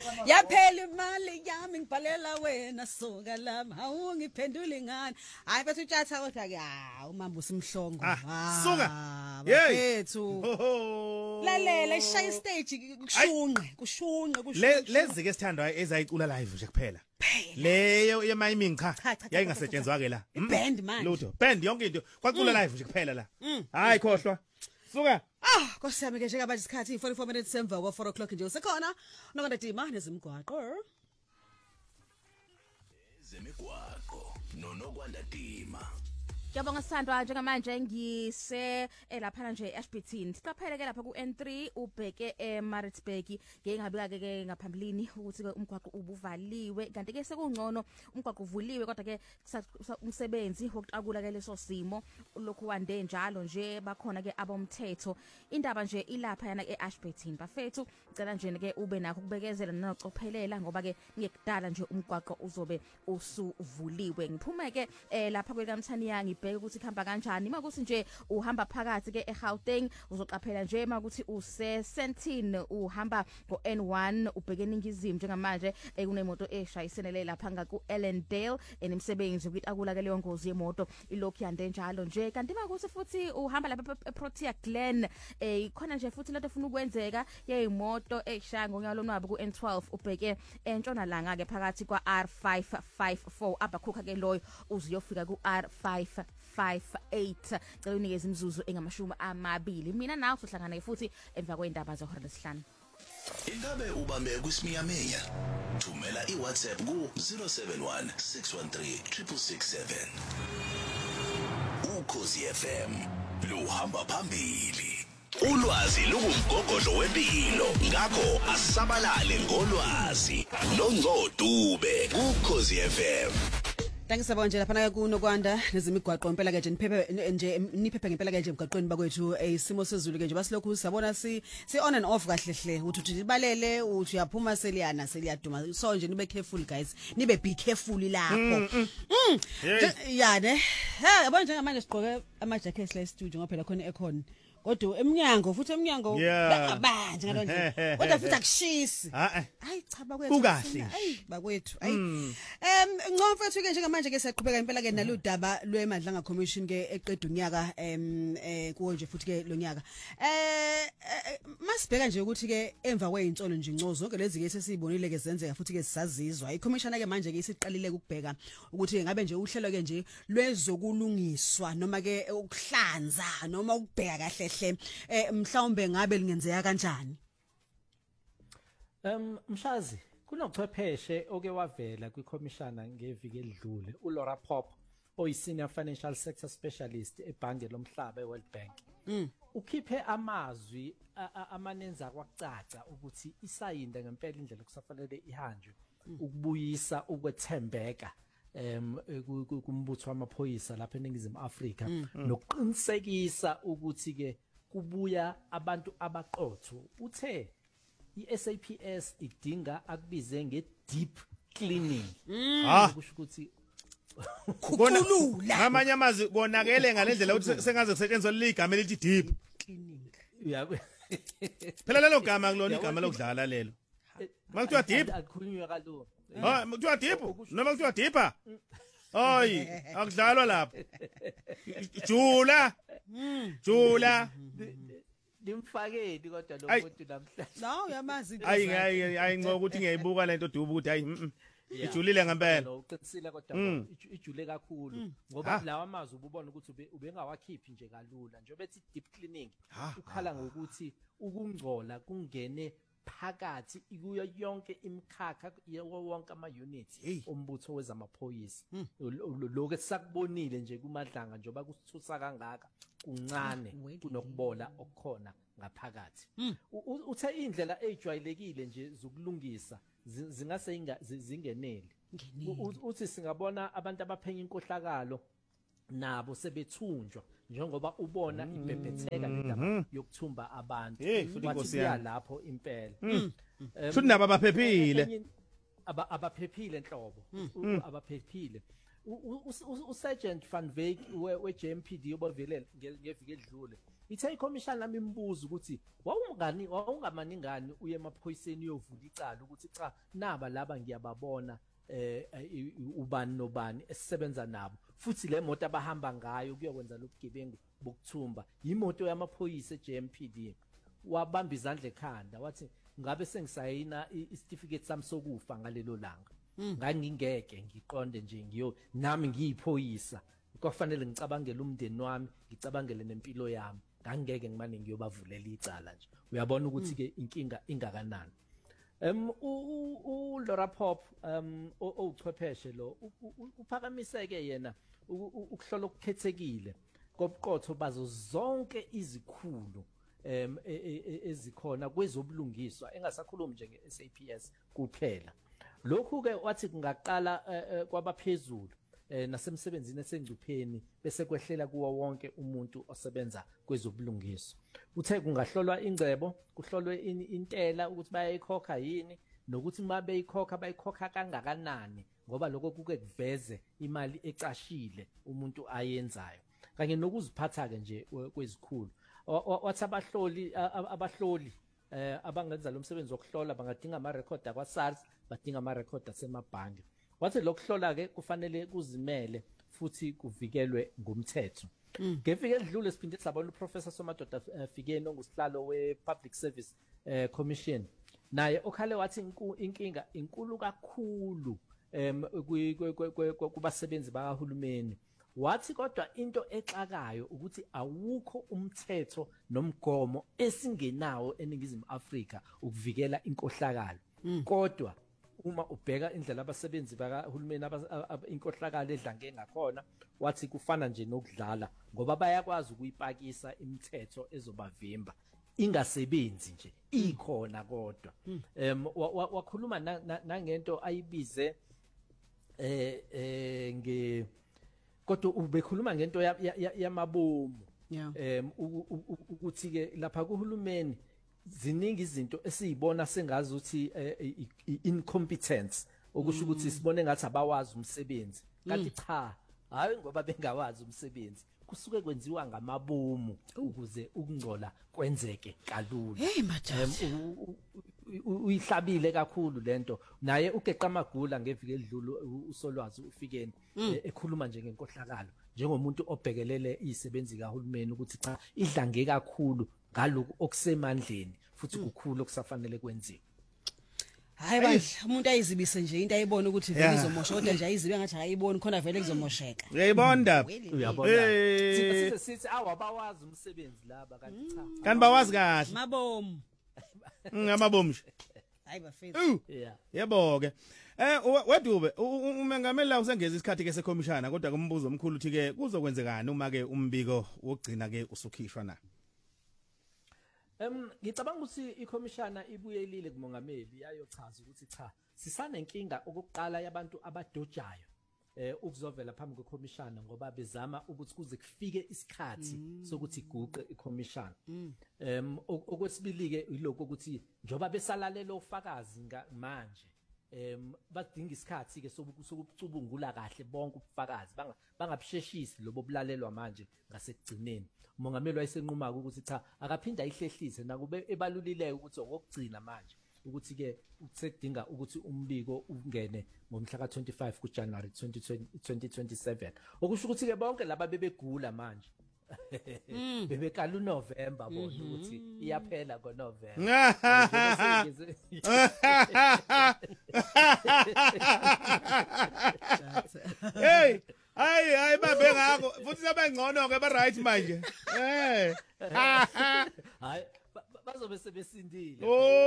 yaphela imali yami ngibhalela wena soka lami awungiphenduli ngani hayi bese utshatha kodwa ke umama usimhlongo suka bafethu lalela ishaya stage kushunqe lezi ke sithandwa ezayicula live nje kuphela leyo yemiming cha yayingasetshenzwa ke la band manje lutho band yonke into kwacula live nje kuphela la hayi khohlwa suka Nkosiyami ke njengabe isikhathi 44 minutes semva kwa 4 o'clock nje usekhona nokwanda dima nezimgwaqo zemigwaqo nonokwanda dima Ngiyabonga sithandwa njengamanje ngise lapha nje eAshburton. Siqaphele ke lapha ku N3 ubheke eMaritzburg ngengabika ke ngaphambilini ukuthi ke umgwaqo ubuvaliwe kanti ke sekungcono umgwaqo uvuliwe kodwa ke umsebenzi wokuqakula ke leso simo lokhu wande njalo nje bakhona ke abomthetho indaba nje ilapha yana eAshburton bafethu ngicela nje ke ube nakho kubekezela nocophelela ngoba ke ngekudala nje umgwaqo uzobe usuvuliwe ngiphume ke lapha kwekamthani yangi bheke ukuthi khamba kanjani makuthi nje uhamba phakathi ke eGauteng uzoqaphela nje makuthi use Sentin uhamba go N1 ubheke ningizimu njengamanje kunemoto eshayisenele lapha ngaku Ellendale enemsebenzi ukuqakula ke leyo ngozi yemoto ilokhu yande njalo nje kanti makuthi futhi uhamba lapha eProtea Glen khona nje futhi lento efuna ukwenzeka yeyimoto eshaya ngonyalo nwabi ku N12 ubheke entshonalanga ke phakathi kwa R554 abakhokha ke loyo uziyofika ku R558 cela unikeze imizuzu engamashumi amabili mina nawe sohlangana futhi emva kwendaba zohora lesihlanu Ingabe ubambe kusiminyaminya thumela iWhatsApp ku 071 613 667 Ukhosi FM luhamba phambili Ulwazi lungumgogodlo wempilo ngakho asabalale ngolwazi noNgcodube kuKhosi FM Thangisabona nje lapha kunokwanda nezimigwaqo impela ke nje niphephe ngempela ke nje emgaqweni bakwethu isimo sezulu ke nje basilokhu sabona si on and off kahle hle uthi libalele uthi uyaphuma seliyaduma so nje nibe careful guys nibe be careful lapho ya ne yabona njengamanje sigqoke ama jackets la studio ngoba phela khona ekhona kodwa emnyango futhi emnyango bangabanje ngalondlela kodwa futhi akushisi hayi cha bakwethu hayi bakwethu hayi ngomfethu ke njengamanje ke siyaqhubeka impela ke naludaba lweMadlanga Commission ke eqeda unyaka kuwo nje futhi ke lonyaka masibheka nje ukuthi ke emva kweinsolo nje ngco zonke lezi ke sesibonile ke zenzeka futhi ke sisazizwa iCommission ke manje ke isiqalile ukubheka ukuthi ngabe nje uhlelo ke nje lwezokulungiswa noma ke ukuhlanza noma ukubheka kahle mhlawumbe ngabe lingenzeka kanjani Mshazi kunochwepheshe oke wavela kwiCommissioner ngeviki edlule uLaura Pop oyisenior financial sector specialist ebhange lomhlaba eWorld Bank ukhiphe amazwi amanenza kwacaca ukuthi isayinda ngempela indlela kusafanele ihanjwe ukubuyisa ukwethembeka kumbutho wamaphoyisa lapha eNingizimu Afrika nokuqinisekisa ukuthi ke kubuya abantu abaqotho uthe iSAPS idinga akubize ngedeep cleaning kusho ukuthi kukhulula ngamanye amazwi konakele ngalendlela ukuthi sengaze kusetshenzwe ligama elithi deep cleaning phela lelo gama kulona igama lokudlala lelo makuthiwa deep akukhulunywa kalona makuthiwa deep noma kuthiwa deeper Hayi akudlalwa lapha Jula Dimfakeni kodwa lo muntu namhlanje la uyamazi hayi ngoba ukuthi ngiyayibuka lento dubu ukuthi hayi ijulile ngempela uqinisile kodwa ijule kakhulu ngoba lawa amazwi ububona ukuthi ubengawakhiphi nje kalula njengoba ethi deep cleaning ukhala ngokuthi ukungcola kungene phakathi ikuyo yonke imikhakha wonke ama units ombutho wezamaphoyisa lokho esakubonile nje kuMadlanga njengoba kusithusa kangaka kuncane kunokubola okukhona ngaphakathi uthe indlela ejwayelekile nje zokulungisa zingase zingenele uthi singabona abantu abaphenya inkohlakalo nabo sebethunjwa njengoba ubona ibhebhetheka lendaba yokuthumba abantu wathi lapho impela futhi nabo abaphephile enhlobo abaphephile uSergeant Van Wyk weJMPD obavelela ngeviki edlule ithe iCommission nami imbuza ukuthi wawungamaningani uye emaphoyiseni uyovula icala ukuthi cha naba laba ngiyababona ubani nobani esisebenza nabo futhi le moto abahamba ngayo kuyokwenza lobugebengu bokuthumba imoto yamaphoyisa eJMPD wabamba izandla ekhanda wathi ngabe sengisayina icertificate sami sokufa ngalelo langa ngangingeke ngiqonde nje nami ngiyiphoyisa kwafanele ngicabangele umndeni wami ngicabangele nempilo yami ngangeke ngimane ngiyobavulela icala nje uyabona ukuthi ke inkinga ingakanani uLaura Pop uchwepheshe lo uphakamiseke yena ukuhlola okukhethekile kobuqotho bazo zonke izikhulu ezikhona kwezobulungiswa engasakhulumi nje ngeSAPS kuphela lokhu ke wathi kungaqala kwabaphezulu nasemsebenzini esengcupheni bese kwehlela kuwo wonke umuntu osebenza kwezobulungiswa uthe kungahlolwa ingcebo kuhlolwe intela ukuthi bayayikhokha yini nokuthi uma bayikhokha kangakanani ngoba lokho kuke kuveze imali ecashile umuntu ayenzayo kanye nokuziphatha ke nje kwezikhulu wathi abahloli abangenza lo msebenzi wokuhlola bangadinga ama record akwaSARS badinga ama record asemabhange wathi lokuhlola ke kufanele kuzimele futhi kuvikelwe ngumthetho ngeviki edlule siphinde sabona uProfessor Somadoda Fikeni ongusihlalo wePublic Service Commission naye okhale wathi inkinga inkulu kakhulu kubasebenzi bakahulumeni wathi kodwa into exakayo ukuthi awukho umthetho nomgomo esingenawo eningizimu Afrika ukuvikela inkohlakalo kodwa uma ubheka indlela abasebenzi bakahulumeni inkohlakalo edlange ngakhona wathi kufana nje nokudlala ngoba bayakwazi ukuyipakisa imithetho ezobavimba ingasebenzi nje ikhona kodwa wakhuluma nangento ayibize kodwa ubekhuluma ngento yamabomu ukuthi ke lapha kuhulumeni ziningi izinto esizibona sengazi ukuthi incompetence okusho ukuthi sibone ngathi abawazi umsebenzi kanti cha hayi ngoba bengawazi umsebenzi kusuke kwenziwa ngamabomu ukuze ukungcola kwenzeke kalula hey majaji uyihlabile kakhulu lento naye ugeqa magula ngeviki edlule uSolwazi uFikeni ekhuluma nje ngenkohlakalo njengomuntu obhekelele izisebenzi kahulumeni ukuthi cha idlange kakhulu ngaloku okusemandleni futhi kukhulu okusafanele kwenziwe hayi bandla umuntu ayizibise nje into ayibona ukuthi vele izomosha kodwa nje ayizibe ngathi ayiboni khona vele kuzomosheka uyayibona uyabona sithi awabawazi umsebenzi laba kanti cha kanti bawazi kahle mabomu ngamabomu nje hayi bafethu yebo ke wedube umengameli la usengeza isikhathi ke sekhomishana kodwa kumbuzo omkhulu uthi ke kuzokwenzekani uma ke umbiko wokugcina ke usukhishwa na ngicabanga ukuthi ikhomishana ibuyelile kumongameli yayochaza ukuthi cha sisanenkinga okuqala yabantu abadojayo ukuzovela phambi kwekhomishana ngoba bezama ukuthi kuze kufike isikhathi sokuthi iguqe ikhomishana okwesibili ke ilokho ukuthi njoba besalalela ufakazi manje badinga isikhathi ke sokucubungula kahle bonke ubufakazi bangabisheshisi lobo bulalelwa manje ngasekugcineni umongameli wayesenquma ukuthi cha akaphinda ayihlehlise nakube ebalulileke ukuthi okugcina manje ukuthi ke usedinga ukuthi umbiko ungene ngomhla ka25 kuJanuary 2027 okusho ukuthi ke bonke laba bebegula manje bebekala uNovember bona ukuthi iyaphela ngoNovember hey hayi babe ngakho futhi sebengcono ke ba right manje hayi bazobe sebesindile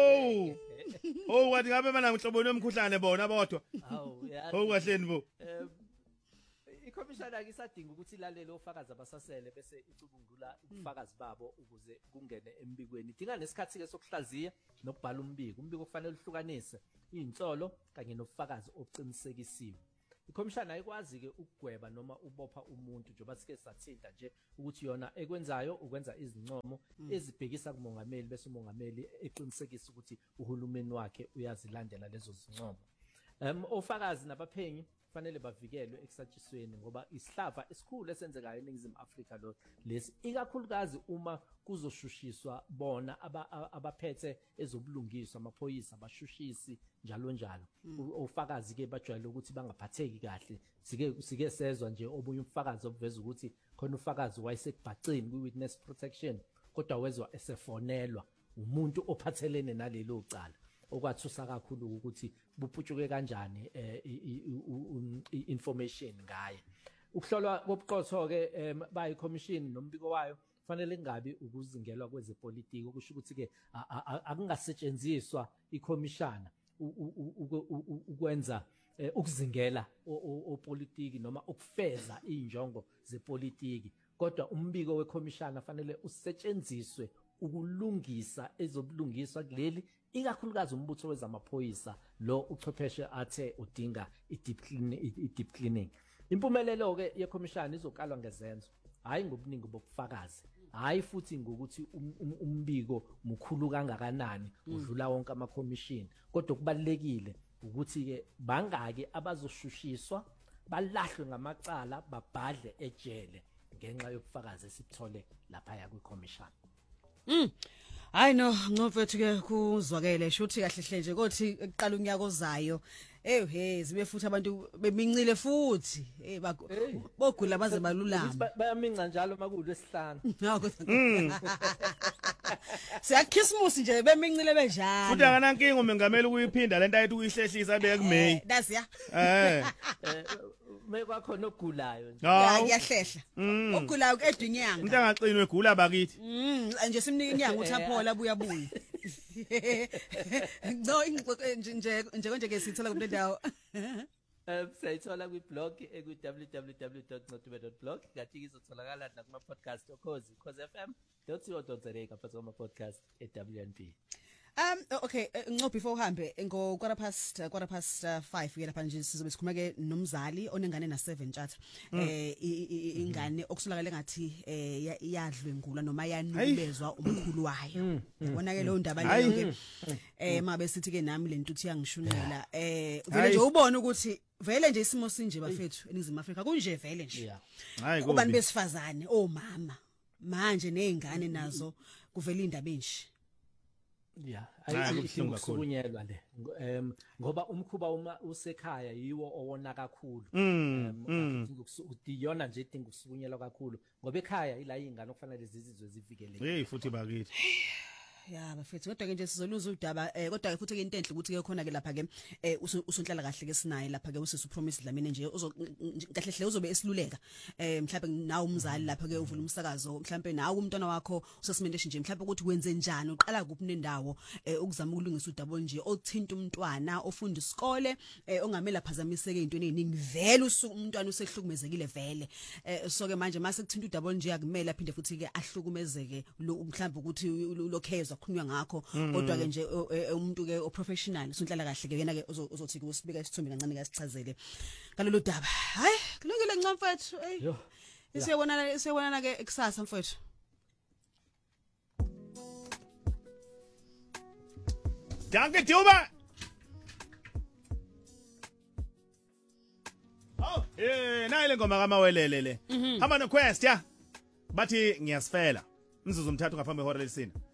wathi ngabe bana ngihlobo nomkhuhlane bona bodwa kahleni bo ikhomishana akisadinga ukuthi ilalele ofakazi abasasele bese icubungula ubufakazi babo ukuze kungene embikweni idinga nesikhathi ke sokuhlaziya nokubhala umbiko kufanele uhlukanise insolo kanye nobufakazi obuqinisekisiwe ikhomishana ayikwazi ke ukugweba noma ubopha umuntu njengoba sike sathinta nje ukuthi yona ekwenzayo ukwenza izincomo ezibhekisa kumongameli bese umongameli eqinisekisa ukuthi uhulumeni wakhe uyazilandela lezo zincomo ofakazi nabaphenyi fanele bavikelwe ekusatshisweni ngoba isihlava esikhulu esenzekayo eNingizimu Afrika lo lesi ikakhulukazi uma kuzoshushiswa bona abaphethe ezobulungiswa amaphoyisa abashushisi njalo njalo ofakazi ke bajwayele ukuthi bangaphatheki kahle sike sezwa nje obunye umfakazi obuveza ukuthi khona ufakazi wayesekubhacini kwi-witness protection kodwa wezwa esefonelwa umuntu ophathelene nalelo cala okwathusa kakhulu ukuthi buputshuke kanjani information ngaye ukuhlolwa kobuqotho ke bayi commission nombiko wayo fanele ngabe ukuzingelwa kwezepolitiki okusho ukuthi ke akungasetshenziswa ikhomishana ukwenza ukuzingela opolitiki noma ukufeza injongo zepolitiki kodwa umbiko wekhomishana fanele usetshenziswe ukulungisa ezobulungiswa kuleli ikakhulukazi umbutho wezamaphoyisa lo uchwepheshe athe udinga i-deep cleaning impumelelo ke yekhomishana izokalwa ngezenzo hayi ngobuningi bobufakazi hayi futhi ngokuthi umbiko mukhulu kangakanani udlula wonke amakhomishini kodwa kubalekile ukuthi ke bangake abazoshushiswa balahlwe ngamacala babhadle ejele ngenxa yobufakazi esithole lapha ya kwikhomishana hayi no Ncofethu ke kuzwakele shuthi kahle hle nje kothi eqala unyaka ozayo zibe futhi abantu bemincile futhi bogula baze balulama bayaminca njalo makulu esihlanu Christmas nje bemincile benjalo futhi akanankinga umengameli ukuyiphinda lento ayithi uyihlehlisa abeke kuMay that's ya mekwakhona ogulayo nje yahlehla ogulayo edunyanga umuntu angaqinwe egula bakithi nje simnika inyanga uthi aphola buya no nje ke sithola kulo ndawo sayithola kwi-blog eku-www.ncotube.blog ngathi izotholakala nakuma-podcast okhozi cause.fm.co.za kaphathi kwama-podcast eWNP okay Ncopho before uhambe ngo quarter past 5 ke lapha nje sizobe sikhuluma ke nomzali onengane na7 tjatha ingane okusolakala ngathi iyadlwengula noma yanubezwa umkhulu wayo yabona ke lo ndaba leyo ke mabe sithi ke nami lento uthi yangishunela vele nje ubone ukuthi vele nje isimo sinje bafethu eNingizimu Afrika kunje vele nje hayi kubantu besifazane omama manje nezingane nazo kuvela indaba enje ayikusukunyelwa le ngoba umkhuba uma usekhaya yiwo owona kakhulu udiyona nje idinga ukusukunyelwa kakhulu ngoba ekhaya ila ingane okufanele zizizwe zivikeleke futhi bakithi ya bafethu kodwa ke nje sizoluza udaba kodwa ke futhi ke into enhle ukuthi ke khona ke lapha ke usonhlala kahle ke sinaye lapha ke usisi promise Dlamini nje kahle hle uzobe esiluleka mhlawumbe nawe umzali lapha ke uvula umsakazo mhlawumbe nawe umntwana wakho usesimendeshe nje mhlawumbe ukuthi wenze njani uqala kuphi nendawo ukuzama ukulungisa udaba nje othinta umntwana ofunda isikole ongamela aphazamiseke into eziningi vele umntwana usehlukumezekile vele so ke manje mase kuthinta udaba nje akumele aphinde futhi ke ahlukumezeke mhlawumbe ukuthi lokhezwa kukhulunywa ngakho kodwa ke nje umuntu ke oprofessional sonhlala kahle ke yena ke uzothi kusibika isithombe kancane kasichazele ngalolu daba hayi kulungile Ncamfethu isiyabonana ke eksasa mfethu Danke Duba nayile ngoma kamawelele le hamba no quest ya bathi ngiyasifela mzuzu umthathu ngaphambi kwehora lesine